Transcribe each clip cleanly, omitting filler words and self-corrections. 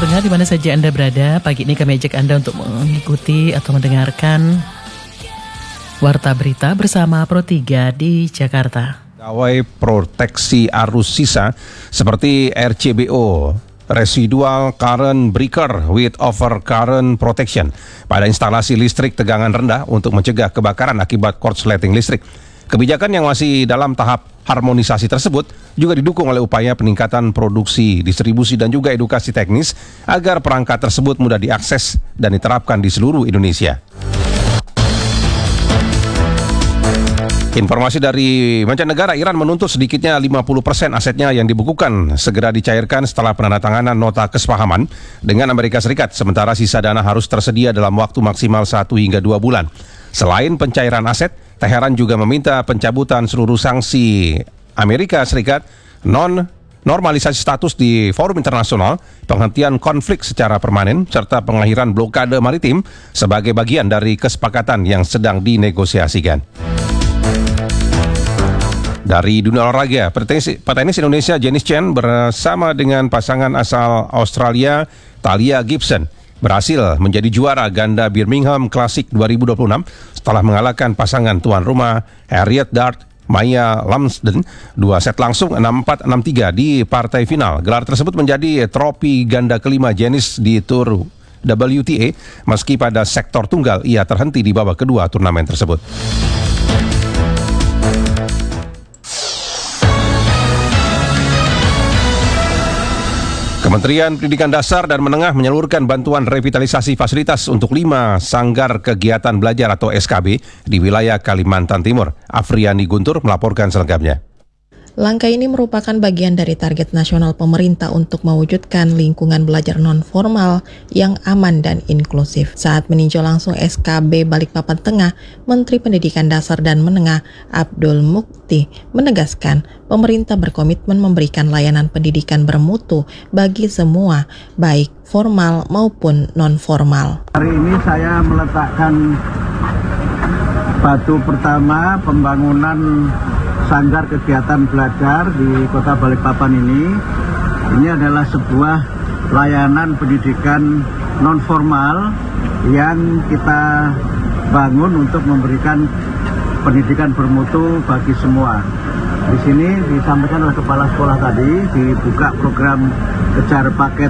pendengar di mana saja Anda berada, pagi ini kami ajak Anda untuk mengikuti atau mendengarkan Warta Berita bersama Pro 3 di Jakarta. Pegawai proteksi arus sisa seperti RCBO, Residual Current Breaker with Overcurrent Protection pada instalasi listrik tegangan rendah untuk mencegah kebakaran akibat korsleting listrik. Kebijakan yang masih dalam tahap harmonisasi tersebut juga didukung oleh upaya peningkatan produksi, distribusi, dan juga edukasi teknis agar perangkat tersebut mudah diakses dan diterapkan di seluruh Indonesia. Informasi dari mancanegara, Iran menuntut sedikitnya 50% asetnya yang dibukukan segera dicairkan setelah penandatanganan nota kesepahaman dengan Amerika Serikat, sementara sisa dana harus tersedia dalam waktu maksimal 1 hingga 2 bulan. Selain pencairan aset, Teheran juga meminta pencabutan seluruh sanksi Amerika Serikat, normalisasi status di forum internasional, penghentian konflik secara permanen, serta pengakhiran blokade maritim sebagai bagian dari kesepakatan yang sedang dinegosiasikan. Dari dunia olahraga, petenis Indonesia Janice Chen bersama dengan pasangan asal Australia Talia Gibson berhasil menjadi juara ganda Birmingham Classic 2026 setelah mengalahkan pasangan tuan rumah Harriet Dart Maya Lumsden 2 set langsung 6-4, 6-3 di partai final. Gelar tersebut menjadi trofi ganda kelima Janice di Tour WTA, meski pada sektor tunggal ia terhenti di babak kedua turnamen tersebut. Kementerian Pendidikan Dasar dan Menengah menyalurkan bantuan revitalisasi fasilitas untuk 5 sanggar kegiatan belajar atau SKB di wilayah Kalimantan Timur. Afriani Guntur melaporkan selengkapnya. Langkah ini merupakan bagian dari target nasional pemerintah untuk mewujudkan lingkungan belajar non-formal yang aman dan inklusif. Saat meninjau langsung SKB Balikpapan Tengah, Menteri Pendidikan Dasar dan Menengah Abdul Mukti menegaskan pemerintah berkomitmen memberikan layanan pendidikan bermutu bagi semua, baik formal maupun non-formal. Hari ini saya meletakkan batu pertama pembangunan sanggar kegiatan belajar di Kota Balikpapan ini. Ini adalah sebuah layanan pendidikan non-formal yang kita bangun untuk memberikan pendidikan bermutu bagi semua. Di sini disampaikan oleh Kepala Sekolah tadi, dibuka program kejar paket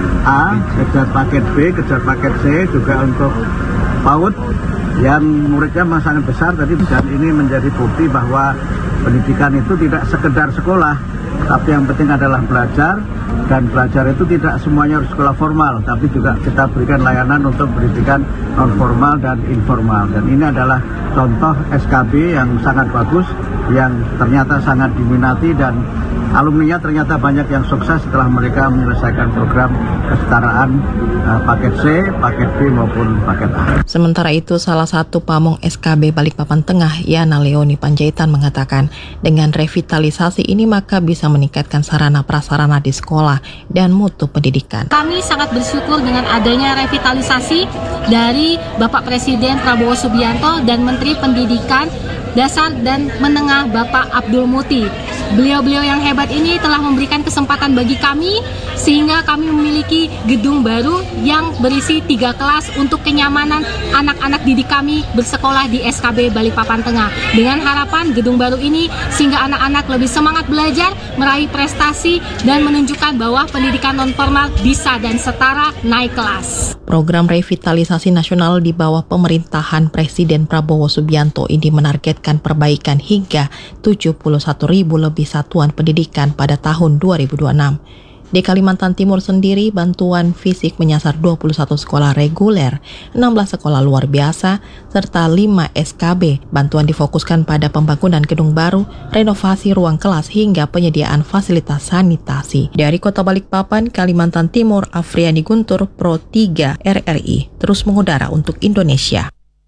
A, kejar paket B, kejar paket C, juga untuk PAUD yang muridnya sangat besar tadi, dan ini menjadi bukti bahwa pendidikan itu tidak sekedar sekolah, tapi yang penting adalah belajar, dan belajar itu tidak semuanya harus sekolah formal, tapi juga kita berikan layanan untuk pendidikan non-formal dan informal. Dan ini adalah contoh SKB yang sangat bagus, yang ternyata sangat diminati, dan alumninya ternyata banyak yang sukses setelah mereka menyelesaikan program kesetaraan paket C, paket B maupun paket A. Sementara itu, salah satu pamong SKB Balikpapan Tengah, Yana Leoni Panjaitan, mengatakan dengan revitalisasi ini maka bisa meningkatkan sarana prasarana di sekolah dan mutu pendidikan. Kami sangat bersyukur dengan adanya revitalisasi dari Bapak Presiden Prabowo Subianto dan Menteri Pendidikan Dasar dan Menengah Bapak Abdul Mukti. Beliau-beliau yang hebat ini telah memberikan kesempatan bagi kami sehingga kami memiliki gedung baru yang berisi 3 kelas untuk kenyamanan anak-anak didik kami bersekolah di SKB Balikpapan Tengah. Dengan harapan gedung baru ini sehingga anak-anak lebih semangat belajar, meraih prestasi, dan menunjukkan bahwa pendidikan non-formal bisa dan setara naik kelas. Program revitalisasi nasional di bawah pemerintahan Presiden Prabowo Subianto ini menargetkan perbaikan hingga 71.000 lebih satuan pendidikan pada tahun 2026. Di Kalimantan Timur sendiri, bantuan fisik menyasar 21 sekolah reguler, 16 sekolah luar biasa, serta 5 SKB. Bantuan difokuskan pada pembangunan gedung baru, renovasi ruang kelas, hingga penyediaan fasilitas sanitasi. Dari Kota Balikpapan, Kalimantan Timur, Afriani Guntur, Pro 3 RRI, terus mengudara untuk Indonesia.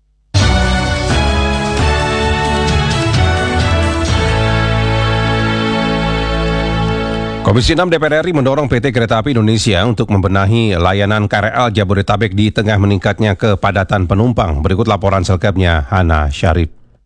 Komisi 6 DPR RI mendorong PT Kereta Api Indonesia untuk membenahi layanan KRL Jabodetabek di tengah meningkatnya kepadatan penumpang. Berikut laporan selengkapnya Hana Syarif.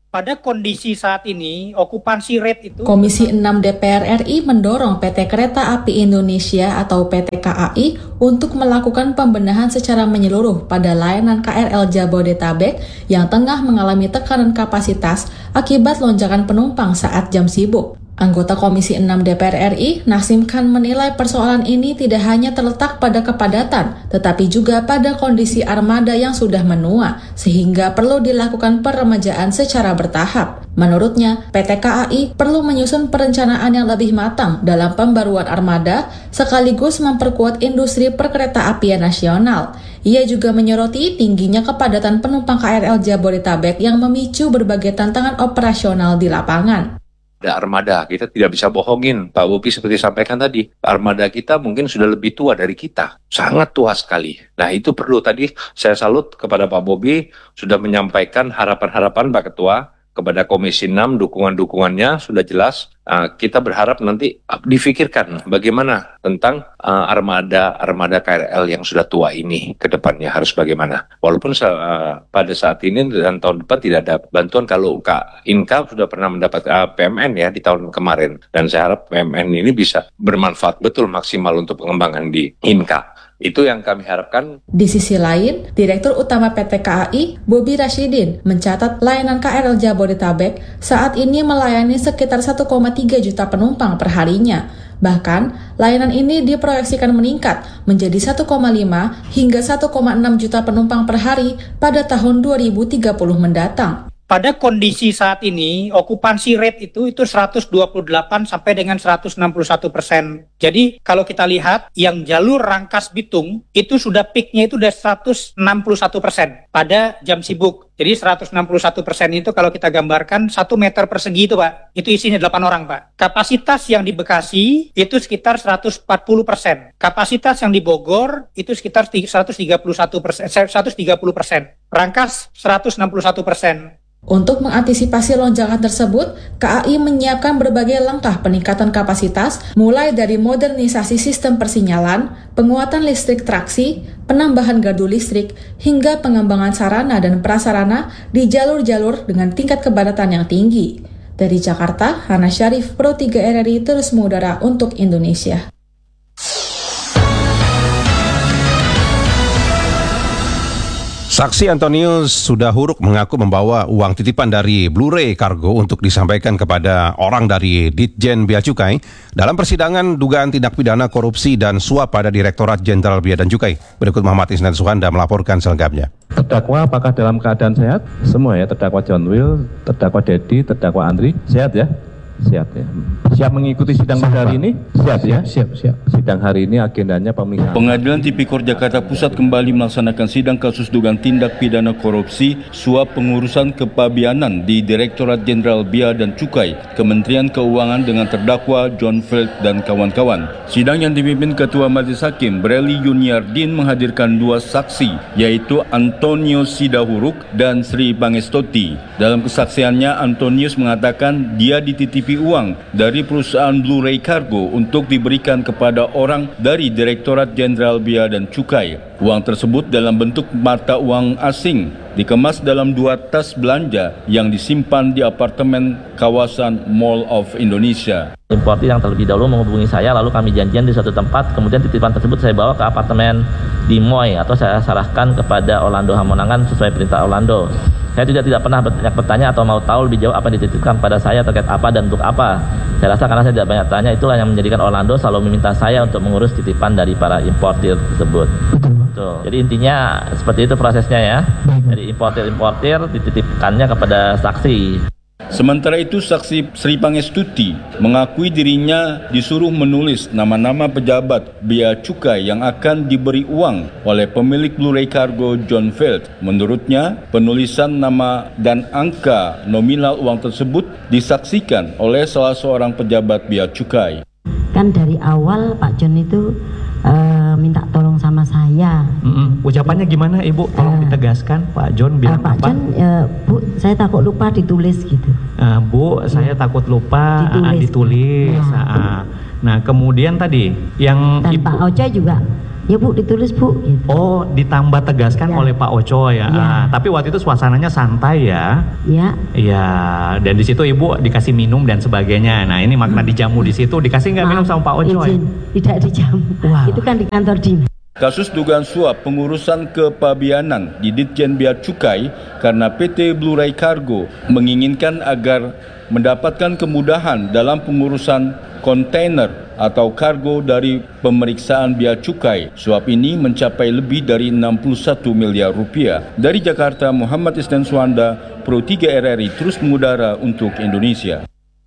Pada kondisi saat ini, okupansi rate itu... Komisi 6 DPR RI mendorong PT Kereta Api Indonesia atau PT KAI untuk melakukan pembenahan secara menyeluruh pada layanan KRL Jabodetabek yang tengah mengalami tekanan kapasitas akibat lonjakan penumpang saat jam sibuk. Anggota Komisi 6 DPR RI, Nasim Khan menilai persoalan ini tidak hanya terletak pada kepadatan, tetapi juga pada kondisi armada yang sudah menua, sehingga perlu dilakukan peremajaan secara bertahap. Menurutnya, PT KAI perlu menyusun perencanaan yang lebih matang dalam pembaruan armada, sekaligus memperkuat industri perkereta-apian nasional. Ia juga menyoroti tingginya kepadatan penumpang KRL Jabodetabek yang memicu berbagai tantangan operasional di lapangan. Ada armada, kita tidak bisa bohongin. Pak Bobi seperti sampaikan tadi, armada kita mungkin sudah lebih tua dari kita. Sangat tua sekali. Nah itu perlu tadi saya salut kepada Pak Bobi, sudah menyampaikan harapan-harapan Pak Ketua kepada Komisi 6, dukungan-dukungannya sudah jelas. Kita berharap nanti difikirkan bagaimana tentang armada KRL yang sudah tua ini ke depannya harus bagaimana. Walaupun pada saat ini dan tahun depan tidak ada bantuan, kalau Inka sudah pernah mendapat PMN ya di tahun kemarin. Dan saya harap PMN ini bisa bermanfaat betul maksimal untuk pengembangan di Inka. Itu yang kami harapkan. Di sisi lain, Direktur Utama PT KAI, Bobi Rashidin, mencatat layanan KRL Jabodetabek saat ini melayani sekitar 1,3 juta penumpang per harinya. Bahkan, layanan ini diproyeksikan meningkat menjadi 1,5 hingga 1,6 juta penumpang per hari pada tahun 2030 mendatang. Pada kondisi saat ini, okupansi rate itu 128 sampai dengan 161%. Jadi kalau kita lihat yang jalur Rangkas Bitung itu sudah peaknya itu udah 161% pada jam sibuk. Jadi 161% itu kalau kita gambarkan 1 meter persegi itu Pak, itu isinya 8 orang Pak. Kapasitas yang di Bekasi itu sekitar 140%. Kapasitas yang di Bogor itu sekitar 130%. Rangkas 161%. Untuk mengantisipasi lonjakan tersebut, KAI menyiapkan berbagai langkah peningkatan kapasitas, mulai dari modernisasi sistem persinyalan, penguatan listrik traksi, penambahan gardu listrik, hingga pengembangan sarana dan prasarana di jalur-jalur dengan tingkat kepadatan yang tinggi. Dari Jakarta, Hana Syarif, Pro 3 RRI terus mengudara untuk Indonesia. Saksi Antonius Sudahuruk mengaku membawa uang titipan dari Blu-ray Cargo untuk disampaikan kepada orang dari Ditjen Bea Cukai dalam persidangan dugaan tindak pidana korupsi dan suap pada Direktorat Jenderal Bea dan Cukai. Berikut Muhammad Isnan Suhanda melaporkan selengkapnya. Terdakwa apakah dalam keadaan sehat? Semua ya, terdakwa John Will, terdakwa Dedi, terdakwa Andri, sehat ya? Siap ya. Siap mengikuti sidang pada hari ini? Siap ya? Siap. Sidang hari ini agendanya pemeriksaan. Pengadilan Tipikor Jakarta Pusat kembali melaksanakan sidang kasus dugaan tindak pidana korupsi suap pengurusan kepabianan di Direktorat Jenderal Bea dan Cukai, Kementerian Keuangan dengan terdakwa John Feld dan kawan-kawan. Sidang yang dipimpin Ketua Majelis Hakim Breli Yuniardin menghadirkan 2 saksi, yaitu Antonius Sudahuruk dan Sri Pangestoti. Dalam kesaksiannya, Antonius mengatakan dia dititipi uang dari perusahaan Blu-ray Cargo untuk diberikan kepada orang dari Direktorat Jenderal Bea dan Cukai. Uang tersebut dalam bentuk mata uang asing dikemas dalam 2 tas belanja yang disimpan di apartemen kawasan Mall of Indonesia. Importir yang terlebih dahulu menghubungi saya, lalu kami janjian di suatu tempat, kemudian titipan tersebut saya bawa ke apartemen di Moy atau saya serahkan kepada Orlando Hamonangan sesuai perintah Orlando. Saya tidak pernah banyak bertanya atau mau tahu lebih jauh apa dititipkan pada saya terkait apa dan untuk apa. Saya rasa karena saya tidak banyak tanya, itulah yang menjadikan Orlando selalu meminta saya untuk mengurus titipan dari para importir tersebut. Betul. Jadi intinya seperti itu prosesnya ya. Jadi importir dititipkannya kepada saksi. Sementara itu, saksi Sri Pangestuti mengakui dirinya disuruh menulis nama-nama pejabat Bea Cukai yang akan diberi uang oleh pemilik Blu-ray Cargo John Feld. Menurutnya, penulisan nama dan angka nominal uang tersebut disaksikan oleh salah seorang pejabat Bea Cukai. Kan dari awal Pak John itu minta tolong sama saya. Ucapannya gimana Ibu? Tolong ditegaskan. Pak John bilang Pak apa? John, Bu, saya takut lupa ditulis gitu. Bu, saya takut lupa ditulis. Nah, kemudian tadi yang dan Ibu... Pak Oce juga Ya Bu, ditulis Bu. Gitu. Oh, ditambah tegaskan oleh Pak Oco ya. Tapi waktu itu suasananya santai ya. Iya. Iya, dan di situ Ibu dikasih minum dan sebagainya. Nah, ini makna dijamu di situ. Dikasih nggak minum sama Pak Oco ya? Tidak dijamu. Wow. Itu kan di kantor dinas. Kasus dugaan suap pengurusan kepabianan di Ditjen Bea Cukai karena PT Blue Ray Cargo menginginkan agar mendapatkan kemudahan dalam pengurusan kontainer atau kargo dari pemeriksaan bea cukai. Suap ini mencapai lebih dari 61 miliar rupiah. Dari Jakarta, Muhammad Isnan Suwanda, Pro 3 RRI terus mengudara untuk Indonesia.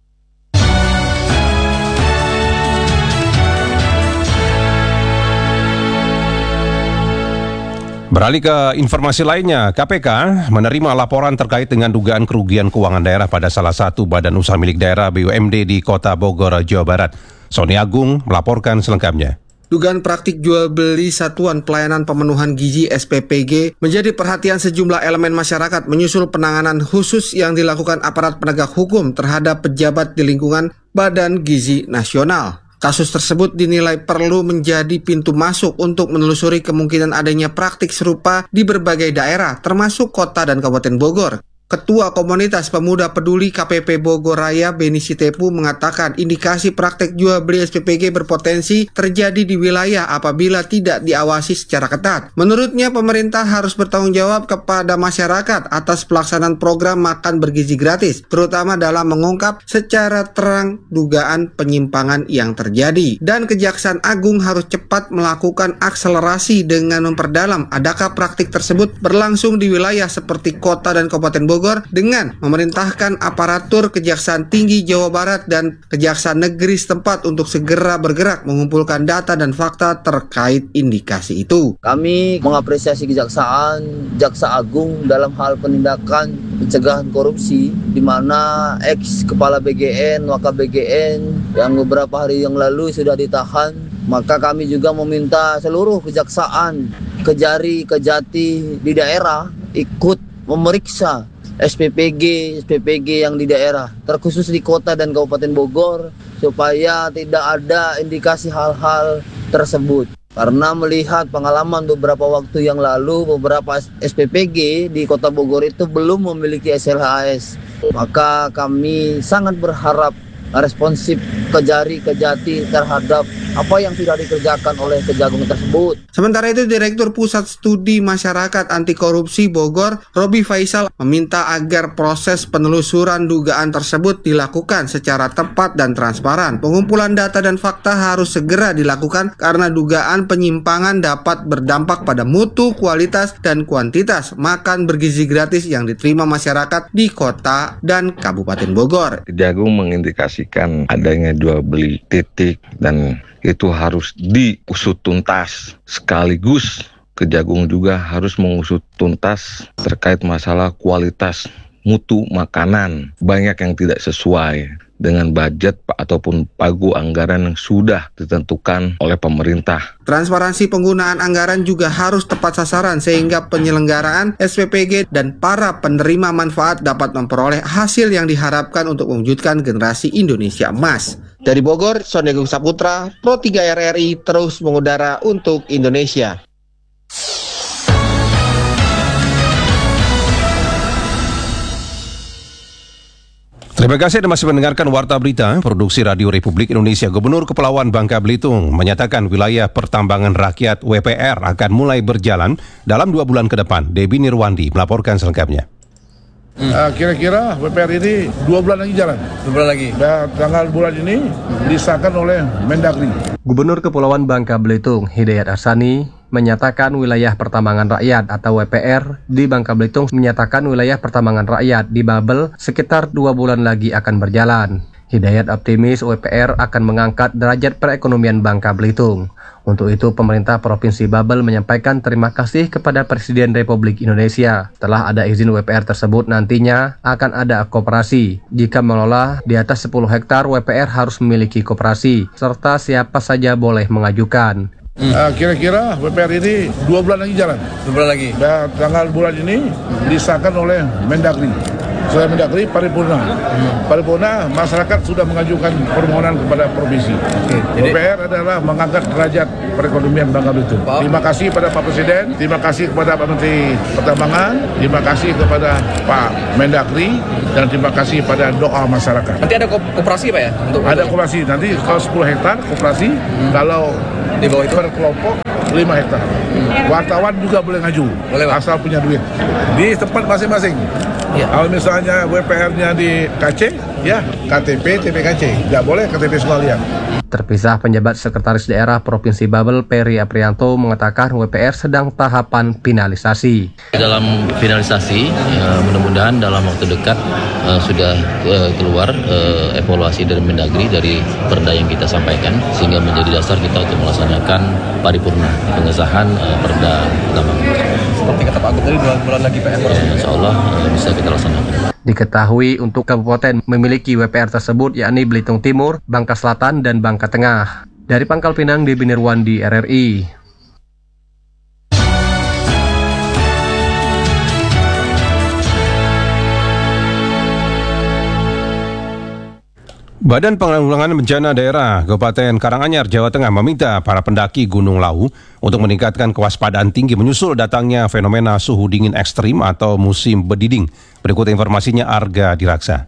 Beralih ke informasi lainnya, KPK menerima laporan terkait dengan dugaan kerugian keuangan daerah pada salah satu badan usaha milik daerah BUMD di Kota Bogor, Jawa Barat. Sony Agung melaporkan selengkapnya. Dugaan praktik jual beli Satuan Pelayanan Pemenuhan Gizi SPPG menjadi perhatian sejumlah elemen masyarakat menyusul penanganan khusus yang dilakukan aparat penegak hukum terhadap pejabat di lingkungan Badan Gizi Nasional. Kasus tersebut dinilai perlu menjadi pintu masuk untuk menelusuri kemungkinan adanya praktik serupa di berbagai daerah, termasuk kota dan Kabupaten Bogor. Ketua Komunitas Pemuda Peduli KPP Bogor Raya Beni Sitepu mengatakan indikasi praktek jual beli SPPG berpotensi terjadi di wilayah apabila tidak diawasi secara ketat. Menurutnya pemerintah harus bertanggung jawab kepada masyarakat atas pelaksanaan program makan bergizi gratis, terutama dalam mengungkap secara terang dugaan penyimpangan yang terjadi. Dan Kejaksaan Agung harus cepat melakukan akselerasi dengan memperdalam adakah praktik tersebut berlangsung di wilayah seperti kota dan Kabupaten Bogor dengan memerintahkan aparatur Kejaksaan Tinggi Jawa Barat dan Kejaksaan Negeri setempat untuk segera bergerak mengumpulkan data dan fakta terkait indikasi itu. Kami mengapresiasi Kejaksaan, Jaksa Agung dalam hal penindakan pencegahan korupsi di mana ex Kepala BGN, Wakab BGN yang beberapa hari yang lalu sudah ditahan. Maka kami juga meminta seluruh kejaksaan, Kejari, Kejati di daerah ikut memeriksa SPPG yang di daerah, terkhusus di kota dan Kabupaten Bogor, supaya tidak ada indikasi hal-hal tersebut. Karena melihat pengalaman beberapa waktu yang lalu, beberapa SPPG di kota Bogor itu belum memiliki SLHS. Maka kami sangat berharap responsif Kejari, Kejati terhadap apa yang sudah dikerjakan oleh Kejagung tersebut. Sementara itu, Direktur Pusat Studi Masyarakat Anti Korupsi Bogor, Robi Faisal, meminta agar proses penelusuran dugaan tersebut dilakukan secara tepat dan transparan. Pengumpulan data dan fakta harus segera dilakukan karena dugaan penyimpangan dapat berdampak pada mutu, kualitas, dan kuantitas makan bergizi gratis yang diterima masyarakat di kota dan Kabupaten Bogor. Kejagung mengindikasikan adanya jual beli titik dan itu harus diusut tuntas. Sekaligus Kejagung juga harus mengusut tuntas terkait masalah kualitas mutu makanan. Banyak yang tidak sesuai dengan budget ataupun pagu anggaran yang sudah ditentukan oleh pemerintah. Transparansi penggunaan anggaran juga harus tepat sasaran sehingga penyelenggaraan SPPG dan para penerima manfaat dapat memperoleh hasil yang diharapkan untuk mewujudkan generasi Indonesia emas. Dari Bogor, Sony Agung Saputra, Pro 3 RRI terus mengudara untuk Indonesia. Terima kasih Anda masih mendengarkan Warta Berita, Produksi Radio Republik Indonesia. Gubernur Kepulauan Bangka Belitung menyatakan wilayah pertambangan rakyat WPR akan mulai berjalan dalam 2 bulan ke depan. Debbie Nirwandi melaporkan selengkapnya. Kira-kira WPR ini 2 bulan lagi jalan. 2 bulan lagi. Dan tanggal bulan ini disahkan oleh Mendagri. Gubernur Kepulauan Bangka Belitung Hidayat Arsani menyatakan wilayah pertambangan rakyat atau WPR di Bangka Belitung menyatakan wilayah pertambangan rakyat di Babel sekitar 2 bulan lagi akan berjalan. Hidayat optimis WPR akan mengangkat derajat perekonomian Bangka Belitung. Untuk itu, pemerintah Provinsi Babel menyampaikan terima kasih kepada Presiden Republik Indonesia. Setelah ada izin WPR tersebut, nantinya akan ada koperasi. Jika mengelola di atas 10 hektar, WPR harus memiliki koperasi, serta siapa saja boleh mengajukan. Kira-kira WPR ini 2 bulan lagi jalan. 2 bulan lagi. Dan tanggal bulan ini disahkan oleh Mendagri. Setelah Mendagri paripurna. Paripurna masyarakat sudah mengajukan permohonan kepada provinsi. DPR adalah mengangkat derajat perekonomian Bangka Belitung. Terima kasih kepada Pak Presiden, terima kasih kepada Pak Menteri Pertambangan, terima kasih kepada Pak Mendagri, dan terima kasih pada doa masyarakat. Nanti ada koperasi Pak ya? Ada koperasi, nanti kalau 10 hektar koperasi, kalau di bawah itu berkelompok 5 hektar. Wartawan juga boleh ngaju, asal punya duit. Di tempat masing-masing. Kalau misalnya WPR-nya di KC, ya KTP, TPKC. Nggak boleh KTP sekalian. Terpisah, penjabat Sekretaris Daerah Provinsi Babel Peri Aprianto mengatakan WPR sedang tahapan finalisasi. Dalam finalisasi, mudah-mudahan dalam waktu dekat sudah keluar evaluasi dari Mendagri dari perda yang kita sampaikan, sehingga menjadi dasar kita untuk melaksanakan paripurna pengesahan perda tambang. Seperti kata Pak Gubernur, 2 bulan lagi Pak. Insya Allah bisa kita laksanakan. Diketahui untuk kabupaten memiliki WPR tersebut yakni Belitung Timur, Bangka Selatan, dan Bangka Tengah. Dari Pangkal Pinang, Debi Nirwandi, RRI. Badan Penanggulangan Bencana Daerah Kabupaten Karanganyar, Jawa Tengah meminta para pendaki Gunung Lawu untuk meningkatkan kewaspadaan tinggi menyusul datangnya fenomena suhu dingin ekstrim atau musim bediding. Berikut informasinya, Arga Diraksa.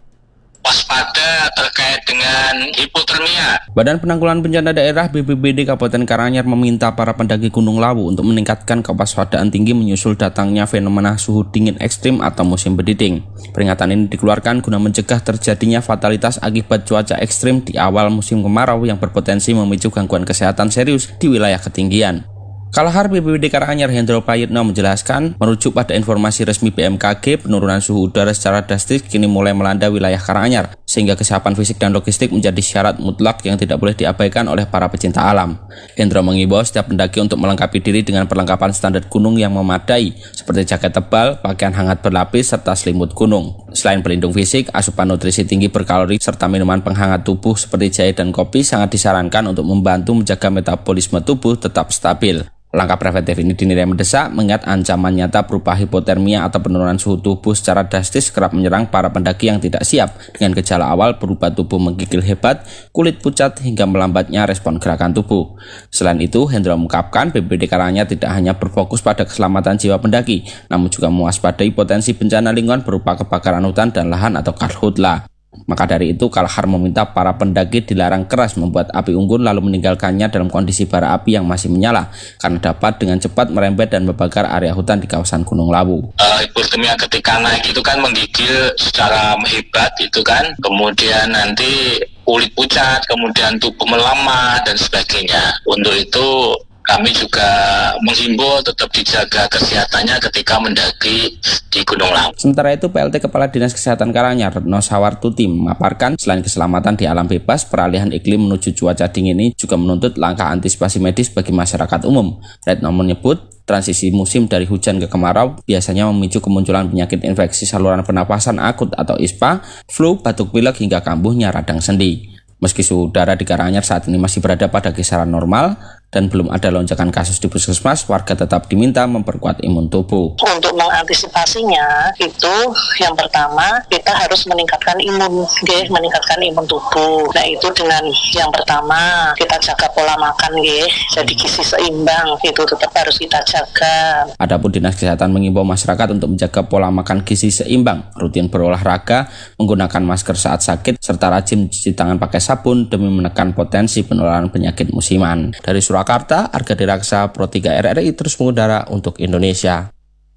Waspada terkait dengan hipotermia. Badan Penanggulangan Bencana Daerah BPBD Kabupaten Karanganyar meminta para pendaki Gunung Lawu untuk meningkatkan kewaspadaan tinggi menyusul datangnya fenomena suhu dingin ekstrim atau musim bediding. Peringatan ini dikeluarkan guna mencegah terjadinya fatalitas akibat cuaca ekstrim di awal musim kemarau yang berpotensi memicu gangguan kesehatan serius di wilayah ketinggian. Kalahar BPBD Karanganyar Hendro Prayitno menjelaskan, merujuk pada informasi resmi BMKG, penurunan suhu udara secara drastis kini mulai melanda wilayah Karanganyar, sehingga kesiapan fisik dan logistik menjadi syarat mutlak yang tidak boleh diabaikan oleh para pecinta alam. Hendro mengimbau setiap pendaki untuk melengkapi diri dengan perlengkapan standar gunung yang memadai, seperti jaket tebal, pakaian hangat berlapis, serta selimut gunung. Selain pelindung fisik, asupan nutrisi tinggi berkalori, serta minuman penghangat tubuh seperti jahe dan kopi sangat disarankan untuk membantu menjaga metabolisme tubuh tetap stabil. Langkah preventif ini dinilai mendesak mengingat ancaman nyata berupa hipotermia atau penurunan suhu tubuh secara drastis kerap menyerang para pendaki yang tidak siap dengan gejala awal berupa tubuh menggigil hebat, kulit pucat, hingga melambatnya respon gerakan tubuh. Selain itu, Hendro mengungkapkan BPBD Karanganyar tidak hanya berfokus pada keselamatan jiwa pendaki, namun juga mewaspadai potensi bencana lingkungan berupa kebakaran hutan dan lahan atau karhutla. Maka dari itu, Kalahar meminta para pendaki dilarang keras membuat api unggun lalu meninggalkannya dalam kondisi bara api yang masih menyala, karena dapat dengan cepat merembet dan membakar area hutan di kawasan Gunung Lawu. Hipotermia ketika naik itu kan menggigil secara hebat itu kan, kemudian nanti kulit pucat, kemudian tubuh melemah dan sebagainya. Untuk itu kami juga menghimbau tetap dijaga kesehatannya ketika mendaki di Gunung Lawu. Sementara itu, PLT Kepala Dinas Kesehatan Karanganyar, Retno Sawartuti, memaparkan selain keselamatan di alam bebas, peralihan iklim menuju cuaca dingin ini juga menuntut langkah antisipasi medis bagi masyarakat umum. Retno menyebut, transisi musim dari hujan ke kemarau biasanya memicu kemunculan penyakit infeksi saluran pernapasan akut atau ISPA, flu, batuk pilek, hingga kambuhnya radang sendi. Meski suhu udara di Karanganyar saat ini masih berada pada kisaran normal dan belum ada lonjakan kasus di puskesmas, warga tetap diminta memperkuat imun tubuh. Untuk mengantisipasinya itu yang pertama kita harus meningkatkan meningkatkan imun tubuh. Nah itu dengan yang pertama kita jaga pola makan jadi gizi seimbang itu tetap harus kita jaga. Adapun Dinas Kesehatan mengimbau masyarakat untuk menjaga pola makan gizi seimbang, rutin berolahraga, menggunakan masker saat sakit, serta rajin mencuci tangan pakai sabun demi menekan potensi penularan penyakit musiman. Dari Surakarta, Arga Diraksa, Pro 3 RRI terus mengudara untuk Indonesia.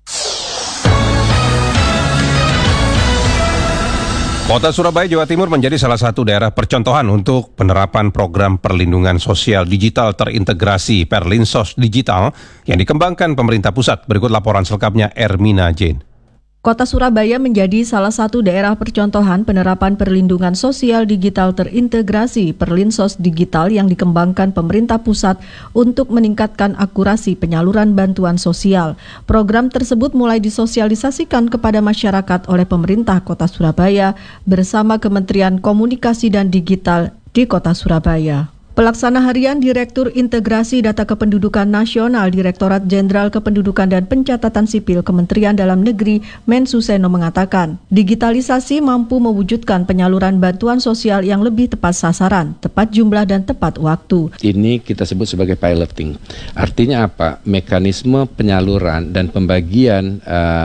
Kota Surabaya, Jawa Timur menjadi salah satu daerah percontohan untuk penerapan program perlindungan sosial digital terintegrasi Perlinsos Digital yang dikembangkan pemerintah pusat. Berikut laporan selengkapnya Ermina Jane. Kota Surabaya menjadi salah satu daerah percontohan penerapan perlindungan sosial digital terintegrasi Perlinsos Digital yang dikembangkan pemerintah pusat untuk meningkatkan akurasi penyaluran bantuan sosial. Program tersebut mulai disosialisasikan kepada masyarakat oleh pemerintah Kota Surabaya bersama Kementerian Komunikasi dan Digital di Kota Surabaya. Pelaksana Harian Direktur Integrasi Data Kependudukan Nasional Direktorat Jenderal Kependudukan dan Pencatatan Sipil Kementerian Dalam Negeri Mensuseno mengatakan, digitalisasi mampu mewujudkan penyaluran bantuan sosial yang lebih tepat sasaran, tepat jumlah dan tepat waktu. Ini kita sebut sebagai piloting. Artinya apa? Mekanisme penyaluran dan pembagian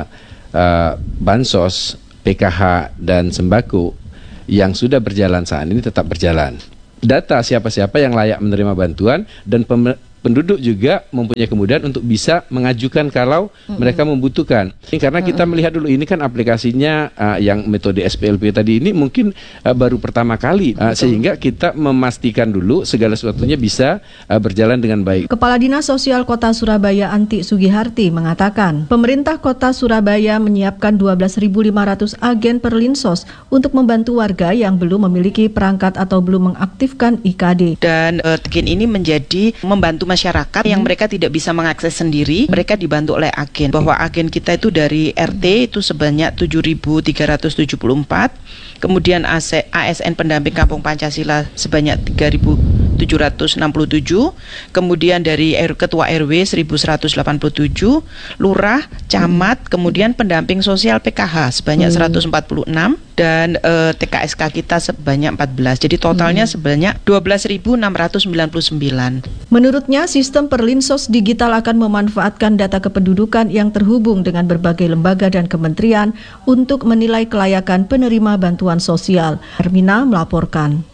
bansos, PKH dan sembako yang sudah berjalan saat ini tetap berjalan. Data siapa-siapa yang layak menerima bantuan dan penduduk juga mempunyai kemudahan untuk bisa mengajukan kalau mereka membutuhkan. Ini karena kita melihat dulu ini kan aplikasinya yang metode SPLP tadi ini mungkin baru pertama kali sehingga kita memastikan dulu segala sesuatunya bisa berjalan dengan baik. Kepala Dinas Sosial Kota Surabaya Anti Sugiharti mengatakan, pemerintah Kota Surabaya menyiapkan 12.500 agen Perlinsos untuk membantu warga yang belum memiliki perangkat atau belum mengaktifkan IKD. Dan agen ini menjadi membantu masyarakat yang mereka tidak bisa mengakses sendiri, mereka dibantu oleh agen. Bahwa agen kita itu dari RT itu sebanyak 7.374, kemudian ASN pendamping Kampung Pancasila sebanyak 3.767, kemudian dari Ketua RW 1.187, Lurah, Camat, kemudian pendamping sosial PKH sebanyak 146, dan TKSK kita sebanyak 14. Jadi totalnya sebanyak 12.699. Menurutnya, sistem Perlinsos digital akan memanfaatkan data kependudukan yang terhubung dengan berbagai lembaga dan kementerian untuk menilai kelayakan penerima bantuan sosial. Hermina melaporkan.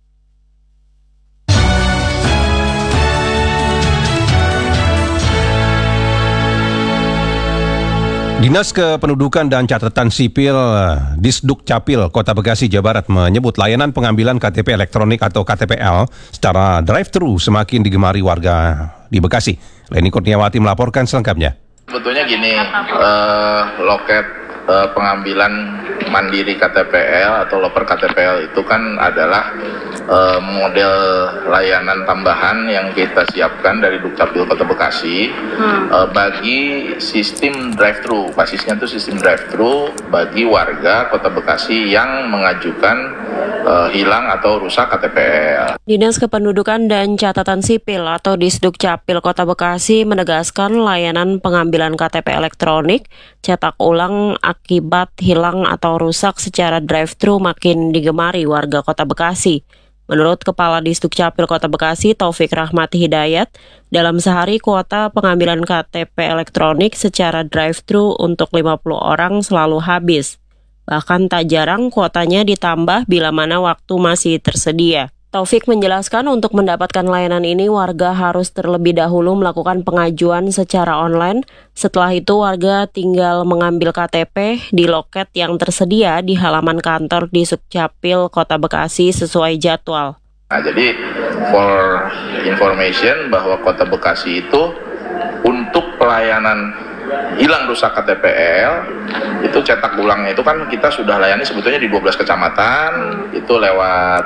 Dinas Kependudukan dan Catatan Sipil Disduk Capil Kota Bekasi, Jawa Barat menyebut layanan pengambilan KTP elektronik atau KTPL secara drive-thru semakin digemari warga di Bekasi. Leni Kurniawati melaporkan selengkapnya. Sebetulnya gini, loket pengambilan mandiri KTPL atau loper KTPL itu kan adalah model layanan tambahan yang kita siapkan dari Dukcapil Kota Bekasi bagi sistem drive-thru. Basisnya itu sistem drive-thru bagi warga Kota Bekasi yang mengajukan hilang atau rusak KTPL. Dinas Kependudukan dan Catatan Sipil atau Disduk Capil Kota Bekasi menegaskan layanan pengambilan KTP elektronik cetak ulang akibat hilang atau rusak secara drive-thru makin digemari warga Kota Bekasi. Menurut Kepala Disduk Capil Kota Bekasi, Taufik Rahmati Hidayat, dalam sehari kuota pengambilan KTP elektronik secara drive-thru untuk 50 orang selalu habis. Bahkan tak jarang kuotanya ditambah bila mana waktu masih tersedia. Taufik menjelaskan untuk mendapatkan layanan ini warga harus terlebih dahulu melakukan pengajuan secara online. Setelah itu warga tinggal mengambil KTP di loket yang tersedia di halaman kantor di Sukcapil Kota Bekasi sesuai jadwal. Nah, jadi for information bahwa Kota Bekasi itu untuk pelayanan hilang rusak KTPL itu cetak ulangnya itu kan kita sudah layani sebetulnya di 12 kecamatan itu lewat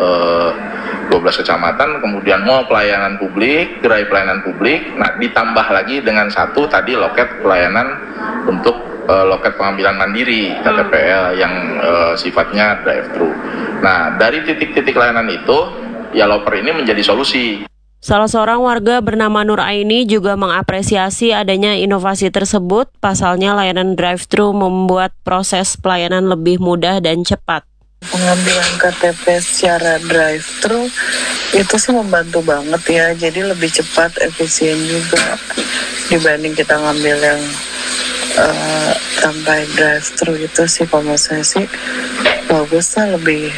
12 kecamatan, kemudian mall pelayanan publik, gerai pelayanan publik, nah ditambah lagi dengan satu tadi loket pelayanan untuk loket pengambilan mandiri KTPL yang sifatnya drive-thru. Nah dari titik-titik layanan itu ya loper ini menjadi solusi. Salah seorang warga bernama Nur Aini juga mengapresiasi adanya inovasi tersebut. Pasalnya layanan drive-thru membuat proses pelayanan lebih mudah dan cepat. Pengambilan KTP secara drive-thru itu sih membantu banget ya. Jadi lebih cepat, efisien juga dibanding kita ngambil yang sampai drive-thru itu sih. Kalau saya sih bagusnya lebih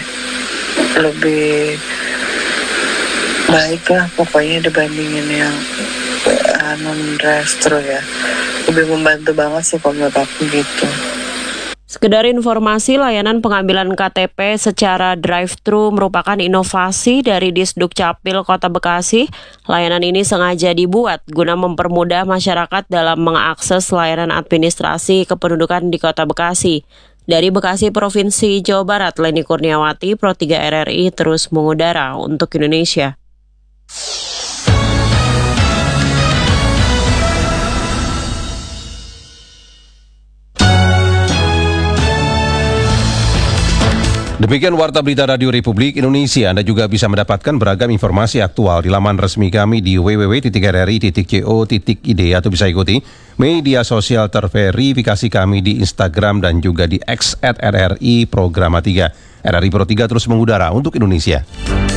baik lah pokoknya dibandingin yang non-drive-thru ya. Lebih membantu banget sih kalau menurut aku gitu. Sekedar informasi, layanan pengambilan KTP secara drive-thru merupakan inovasi dari Disduk Capil Kota Bekasi. Layanan ini sengaja dibuat guna mempermudah masyarakat dalam mengakses layanan administrasi kependudukan di Kota Bekasi. Dari Bekasi, Provinsi Jawa Barat, Leni Kurniawati, Pro 3 RRI terus mengudara untuk Indonesia. Demikian Warta Berita Radio Republik Indonesia. Anda juga bisa mendapatkan beragam informasi aktual di laman resmi kami di www.rri.co.id atau bisa ikuti media sosial terverifikasi kami di Instagram dan juga di X @RRI Programa 3. RRI Pro 3 terus mengudara untuk Indonesia.